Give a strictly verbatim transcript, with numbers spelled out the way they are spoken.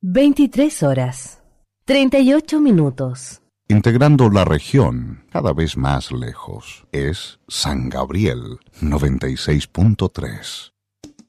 veintitrés horas, treinta y ocho minutos. Integrando la región cada vez más lejos, es San Gabriel noventa y seis punto tres.